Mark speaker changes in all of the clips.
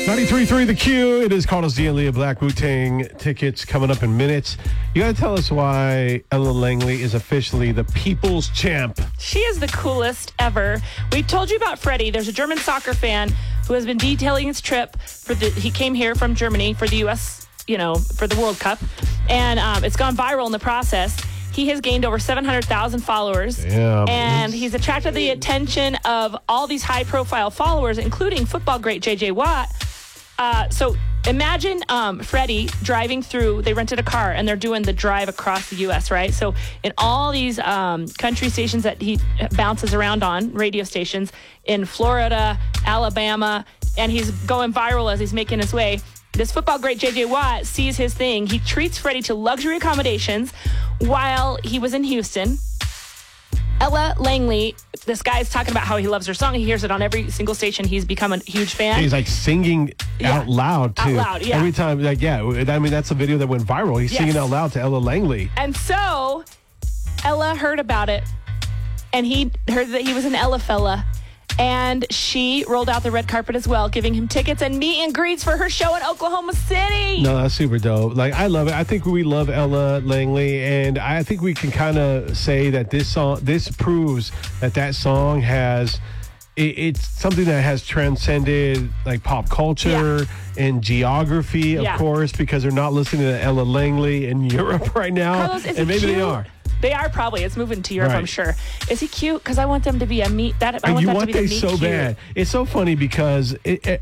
Speaker 1: 93.3 The Q. It is Carlos D and Leah Black. Wu-Tang tickets coming up in minutes. You got to tell us why Ella Langley is officially the people's champ.
Speaker 2: She is the coolest ever. We told you about Freddie. There's a German soccer fan who has been detailing his trip he came here from Germany for the U.S., for the World Cup. And it's gone viral in the process. He has gained over 700,000 followers.
Speaker 1: Yeah,
Speaker 2: and he's attracted the attention of all these high-profile followers, including football great J.J. Watt. So imagine Freddie driving through. They rented a car, and they're doing the drive across the U.S., right? So in all these country stations that he bounces around on, radio stations, in Florida, Alabama, and he's going viral as he's making his way. This football great J.J. Watt sees his thing. He treats Freddie to luxury accommodations while he was in Houston. Ella Langley, this guy's talking about how he loves her song. He hears it on every single station. He's become a huge fan.
Speaker 1: He's like singing out loud, too.
Speaker 2: Out loud, yeah.
Speaker 1: Every time, that's a video that went viral. He's singing out loud to Ella Langley.
Speaker 2: And so Ella heard about it, and he heard that he was an Ella fella. And she rolled out the red carpet as well, giving him tickets and meet and greets for her show in Oklahoma City.
Speaker 1: No, that's super dope. Like, I love it. I think we love Ella Langley, and I think we can kind of say that this proves that song has... It's something that has transcended like pop culture and geography, of course, because they're not listening to Ella Langley in Europe right now.
Speaker 2: Carlos,
Speaker 1: and maybe
Speaker 2: cute?
Speaker 1: They are.
Speaker 2: They are probably. It's moving to Europe,
Speaker 1: right.
Speaker 2: I'm sure. Is he cute? Because I want them to be a meet. I want that to be
Speaker 1: so
Speaker 2: cute.
Speaker 1: bad. It's so funny because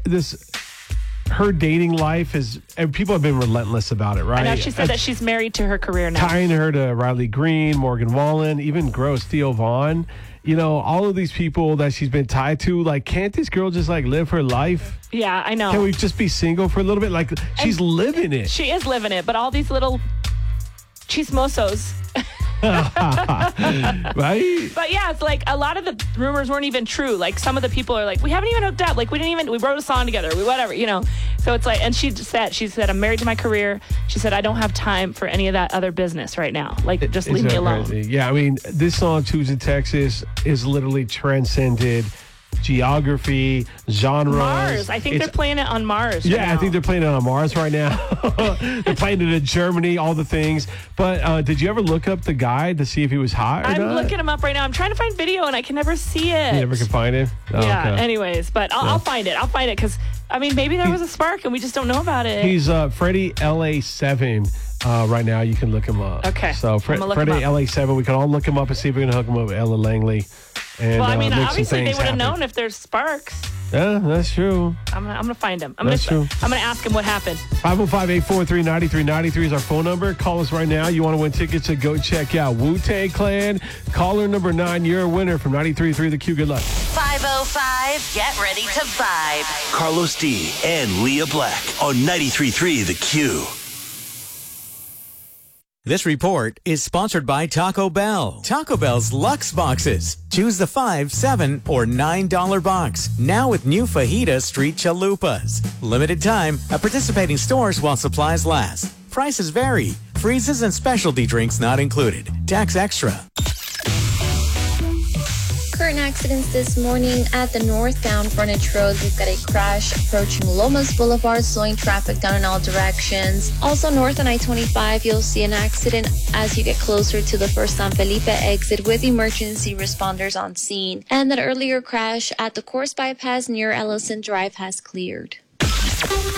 Speaker 1: her dating life and people have been relentless about it, right?
Speaker 2: I know she said that she's married to her career now.
Speaker 1: Tying her to Riley Green, Morgan Wallen, even Theo Vaughn. All of these people that she's been tied to, like, can't this girl just like live her life?
Speaker 2: Yeah, I know.
Speaker 1: Can we just be single for a little bit? Like, she's living it.
Speaker 2: She is living it, but all these little chismosos.
Speaker 1: Right?
Speaker 2: But yeah, it's like a lot of the rumors weren't even true. Like, some of the people are like, we haven't even hooked up. Like, we wrote a song together. Whatever. So it's like, and she said, I'm married to my career. She said, I don't have time for any of that other business right now. Like, just leave me alone.
Speaker 1: Crazy? Yeah, I mean, this song, Tuesday, Texas, is literally transcended geography, genres.
Speaker 2: Mars. I think they're playing it on Mars.
Speaker 1: Yeah,
Speaker 2: right now.
Speaker 1: I think they're playing it on Mars right now. They're playing it in Germany, all the things. But did you ever look up the guy to see if he was hot or not?
Speaker 2: I'm looking him up right now. I'm trying to find video, and I can never see it.
Speaker 1: You never can find it? Oh,
Speaker 2: yeah,
Speaker 1: okay.
Speaker 2: Anyways, but I'll find it. I'll find it because, maybe there was a spark, and we just don't know about it.
Speaker 1: He's Freddie LA7 right now. You can look him up.
Speaker 2: Okay.
Speaker 1: So Freddie LA7, we can all look him up and see if we can hook him up with Ella Langley. And,
Speaker 2: obviously they would have known if there's sparks.
Speaker 1: Yeah, that's true.
Speaker 2: I'm gonna find him. I'm
Speaker 1: true.
Speaker 2: gonna ask him what happened.
Speaker 1: 505-843-9393 is our phone number. Call us right now. You want to win tickets to go check out Wu-Tang Clan. Caller number 9, you're a winner from 93.3 The Q. Good luck.
Speaker 3: 505, get ready to vibe.
Speaker 4: Carlos D and Leah Black on 93.3 The Q.
Speaker 5: This report is sponsored by Taco Bell. Taco Bell's Luxe Boxes. Choose the $5, $7, or $9 box. Now with new Fajita Street Chalupas. Limited time at participating stores while supplies last. Prices vary. Freezes and specialty drinks not included. Tax extra.
Speaker 6: Current accidents this morning at the northbound frontage road. We've got a crash approaching Lomas Boulevard, slowing traffic down in all directions. Also north on I-25, you'll see an accident as you get closer to the first San Felipe exit with emergency responders on scene. And that earlier crash at the Course Bypass near Ellison Drive has cleared.